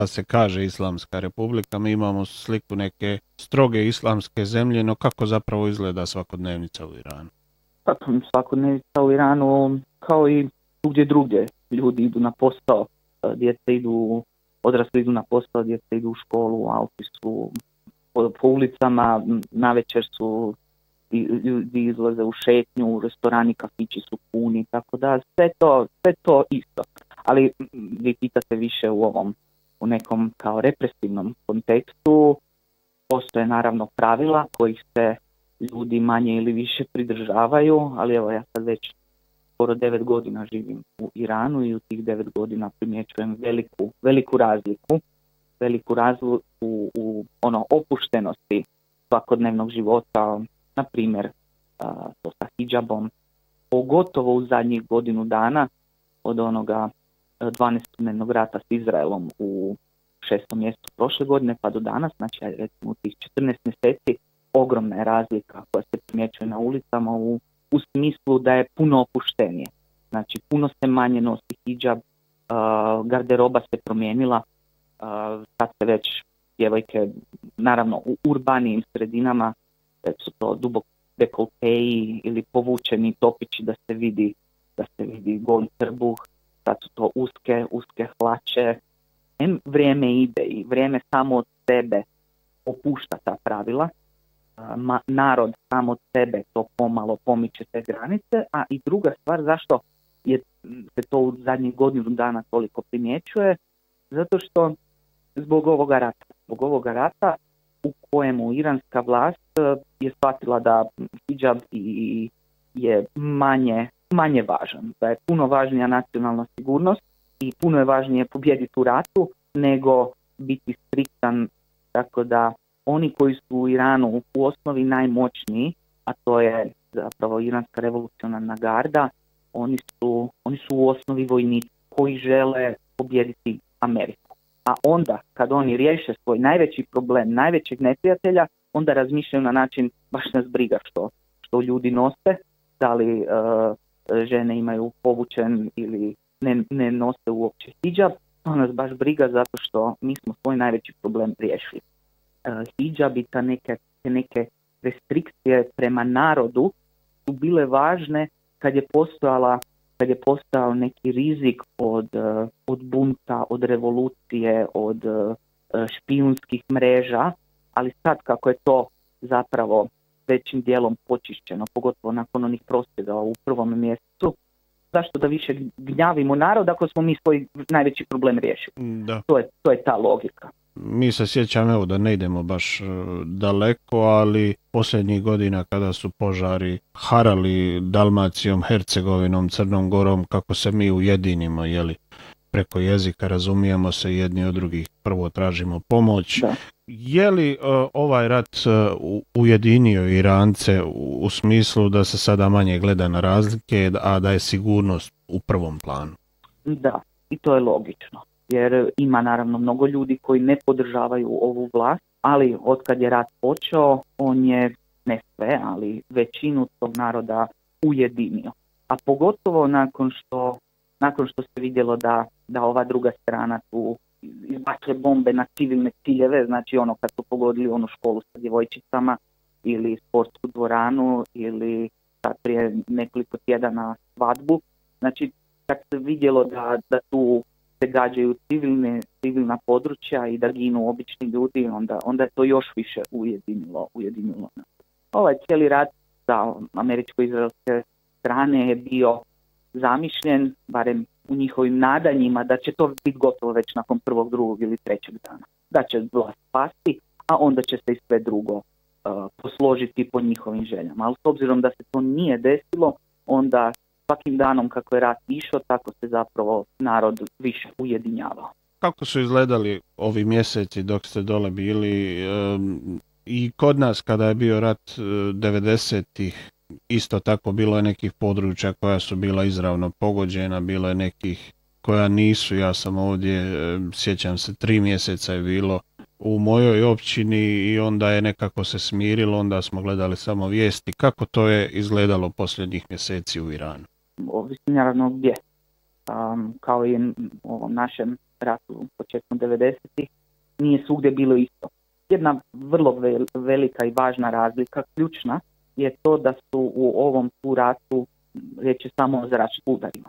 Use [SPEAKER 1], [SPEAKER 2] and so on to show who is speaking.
[SPEAKER 1] da se kaže Islamska republika, mi imamo sliku neke stroge islamske zemlje, no kako zapravo izgleda svakodnevnica u Iranu?
[SPEAKER 2] Pa, svakodnevnica u Iranu, kao i drugdje, ljudi idu na posao, odrasli idu na posao, djeca idu u školu, auti su po ulicama, navečer su ljudi izlaze u šetnju, restorani, kafići su puni, tako da sve to isto. Ali vi pitate više u nekom kao represivnom kontekstu, postoje naravno pravila kojih se ljudi manje ili više pridržavaju, ali evo ja sad već skoro 9 godina živim u Iranu i u tih 9 godina primjećujem veliku razliku u opuštenosti svakodnevnog života, na primjer to sa hidžabom, pogotovo u zadnjih godinu dana od onoga 12-dnevnog rata s Izraelom u 6. mjesecu prošle godine pa do danas, znači recimo u tih 14 mjeseci, ogromna je razlika koja se primjećuje na ulicama u smislu da je puno opuštenije. Znači puno se manje nosi hidžab, garderoba se promijenila, sad se već djevojke, naravno u urbanijim sredinama, su to duboko dekolteji ili povučeni topići da se vidi goli trbuh, sad su to uske hlače. Vrijeme ide i vrijeme samo od sebe opušta ta pravila. Narod samo od sebe to pomalo pomiče te granice, a i druga stvar zašto se to u zadnjih godinu dana toliko primjećuje, zato što zbog ovoga rata u kojemu iranska vlast je shvatila da hidžab je manje važan, da je puno važnija nacionalna sigurnost i puno je važnije pobijediti u ratu nego biti striktan, tako da oni koji su u Iranu u osnovi najmoćniji, a to je zapravo Iranska revolucionarna garda, oni su u osnovi vojnici koji žele pobijediti Ameriku. A onda, kad oni riješe svoj najveći problem, najvećeg neprijatelja, onda razmišljaju na način baš nas briga što ljudi nose, da li žene imaju povučen ili ne nose uopće hidžab, to nas baš briga zato što mi smo svoj najveći problem riješili. Hidžab i te neke restrikcije prema narodu su bile važne kad je postojao neki rizik od bunta, od revolucije, od špijunskih mreža, ali sad kako je to zapravo većim dijelom počišćeno, pogotovo nakon onih prosvjeda u 1. mjesecu, zašto da više gnjavimo narod ako smo mi svoj najveći problem riješili?
[SPEAKER 1] Da.
[SPEAKER 2] To je ta logika.
[SPEAKER 1] Mi se sjećamo, evo da ne idemo baš daleko, ali posljednjih godina kada su požari harali Dalmacijom, Hercegovinom, Crnom Gorom, kako se mi ujedinimo, preko jezika razumijemo se jedni od drugih, prvo tražimo pomoć.
[SPEAKER 2] Da.
[SPEAKER 1] Je li ovaj rat ujedinio Irance u smislu da se sada manje gleda na razlike, a da je sigurnost u prvom planu?
[SPEAKER 2] Da, i to je logično. Jer ima naravno mnogo ljudi koji ne podržavaju ovu vlast, ali otkad je rat počeo, on je, ne sve, ali većinu tog naroda ujedinio. A pogotovo nakon što se vidjelo da ova druga strana tu izbacuje bombe na civilne ciljeve, znači kad su pogodili onu školu sa djevojčicama ili sportsku dvoranu ili sad prije nekoliko tjedana svadbu, znači kad se vidjelo da tu se gađaju civilna područja i da ginu obični ljudi, onda je to još više ujedinilo nas. Ovaj cijeli rat sa američko-izraelske strane je bio zamišljen, barem u njihovim nadanjima, da će to biti gotovo već nakon 1., 2. ili 3. dana. Da će vlast pasti, a onda će se i sve drugo posložiti po njihovim željama. Ali s obzirom da se to nije desilo, onda svakim danom kako je rat išao, tako se zapravo narod više ujedinjavao.
[SPEAKER 1] Kako su izgledali ovi mjeseci dok ste dole bili i kod nas kada je bio rat 90-ih? Isto tako bilo je nekih područja koja su bila izravno pogođena, bilo je nekih koja nisu. Ja sam ovdje, sjećam se, 3 mjeseca je bilo u mojoj općini i onda je nekako se smirilo, onda smo gledali samo vijesti. Kako to je izgledalo posljednjih mjeseci u Iranu?
[SPEAKER 2] Ovisi naravno gdje. Kao i u ovom našem ratu početkom 90-ih, nije svugdje bilo isto. Jedna vrlo velika i važna razlika, ključna, je to da su u ovom tu ratu riječ je samo o zračnim udarima.